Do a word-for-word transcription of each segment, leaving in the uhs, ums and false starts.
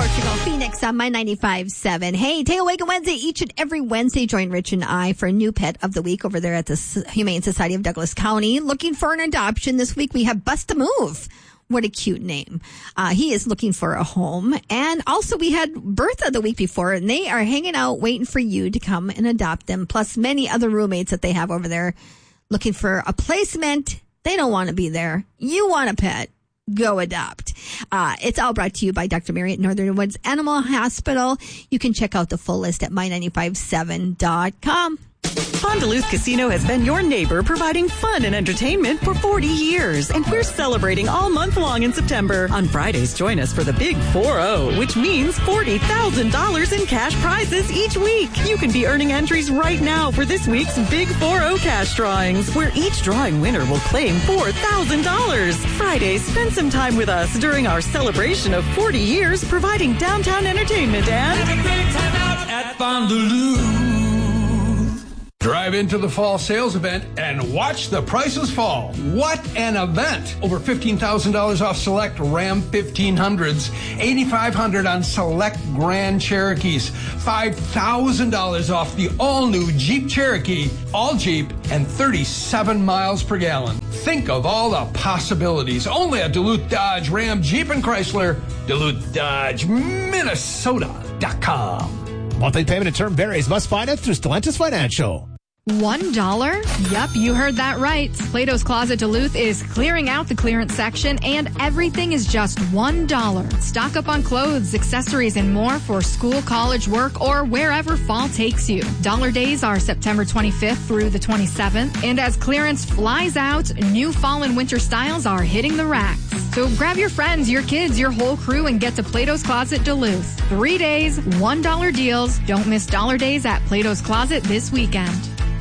Portugal, Phoenix on My ninety-five point seven. Hey, Take Away Wednesday. Each and every Wednesday, join Rich and I for a new pet of the week over there at the Humane Society of Douglas County. Looking for an adoption. This week we have Bust a Move. What a cute name. Uh, he is looking for a home. And also we had Bertha the week before, and they are hanging out waiting for you to come and adopt them, plus many other roommates that they have over there looking for a placement. They don't want to be there. You want a pet. Go adopt. Uh, it's all brought to you by Doctor Mary at Northern Woods Animal Hospital. You can check out the full list at my ninety-five seven dot com. Pond Duluth Casino has been your neighbor providing fun and entertainment for forty years, and we're celebrating all month long in September. On Fridays, join us for the Big four oh, which means forty thousand dollars in cash prizes each week. You can be earning entries right now for this week's Big four oh cash drawings, where each drawing winner will claim four thousand dollars. Fridays, spend some time with us during our celebration of forty years providing downtown entertainment and... Have a great time out at Pond Duluth. Drive into the fall sales event and watch the prices fall. What an event! Over fifteen thousand dollars off select Ram fifteen hundreds, eighty-five hundred dollars on select Grand Cherokees, five thousand dollars off the all-new Jeep Cherokee, all Jeep, and thirty-seven miles per gallon. Think of all the possibilities. Only at Duluth Dodge, Ram, Jeep, and Chrysler. Duluth Dodge, Minnesota dot com. Monthly payment and term varies. Must finance through Stellantis Financial. One dollar? Yep, you heard that right. Plato's Closet Duluth is clearing out the clearance section, and everything is just one dollar. Stock up on clothes, accessories, and more for school, college, work, or wherever fall takes you. Dollar days are September twenty-fifth through the twenty-seventh, and as clearance flies out, new fall and winter styles are hitting the racks. So grab your friends, your kids, your whole crew, and get to Plato's Closet Duluth. Three days, one dollar deals. Don't miss dollar days at Plato's Closet this weekend.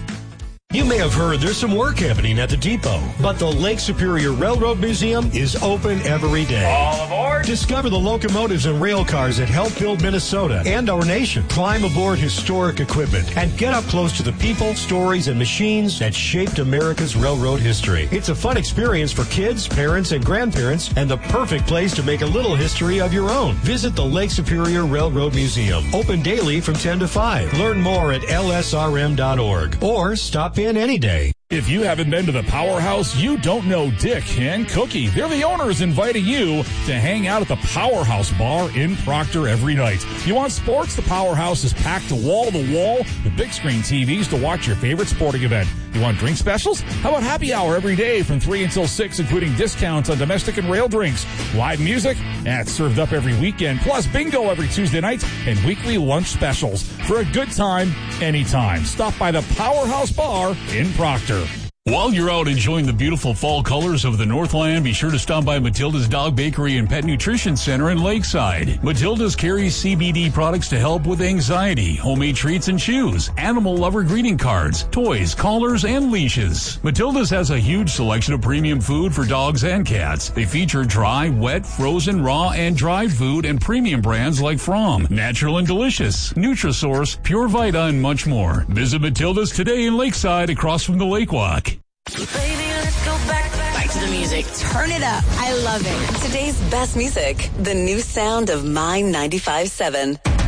You may have heard there's some work happening at the depot, but the Lake Superior Railroad Museum is open every day. All aboard! Discover the locomotives and rail cars that help build Minnesota and our nation. Climb aboard historic equipment and get up close to the people, stories, and machines that shaped America's railroad history. It's a fun experience for kids, parents, and grandparents, and the perfect place to make a little history of your own. Visit the Lake Superior Railroad Museum. Open daily from ten to five. Learn more at L S R M dot org or stop in any day. If you haven't been to the Powerhouse, you don't know Dick and Cookie. They're the owners inviting you to hang out at the Powerhouse Bar in Proctor every night. You want sports? The Powerhouse is packed to wall to wall with big screen T Vs to watch your favorite sporting event. You want drink specials? How about happy hour every day from three until six, including discounts on domestic and rail drinks? Live music? That's served up every weekend. Plus bingo every Tuesday night and weekly lunch specials. For a good time, anytime. Stop by the Powerhouse Bar in Proctor. While you're out enjoying the beautiful fall colors of the Northland, be sure to stop by Matilda's Dog Bakery and Pet Nutrition Center in Lakeside. Matilda's carries C B D products to help with anxiety, homemade treats and chews, animal lover greeting cards, toys, collars, and leashes. Matilda's has a huge selection of premium food for dogs and cats. They feature dry, wet, frozen, raw, and dried food and premium brands like From, Natural and Delicious, Nutrisource, Pure Vita, and much more. Visit Matilda's today in Lakeside across from the Lake Walk. Baby, let's go back, back to the music. Turn it up. I love it. Today's best music, the new sound of My ninety-five seven.